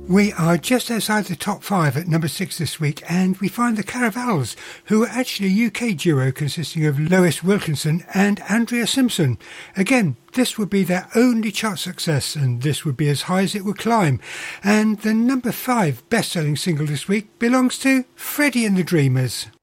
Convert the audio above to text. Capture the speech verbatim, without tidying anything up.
We are just outside the top five at number six this week, and we find the Caravals, who are actually a U K duo consisting of Lois Wilkinson and Andrea Simpson. Again, this would be their only chart success, and this would be as high as it would climb. And the number five best-selling single this week belongs to Freddie and the Dreamers.